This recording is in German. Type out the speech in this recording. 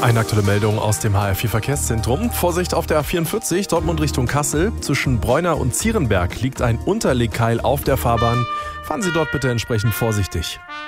Eine aktuelle Meldung aus dem HR4-Verkehrszentrum. Vorsicht auf der A44, Dortmund Richtung Kassel. Zwischen Bräuner und Zierenberg liegt ein Unterlegkeil auf der Fahrbahn. Fahren Sie dort bitte entsprechend vorsichtig.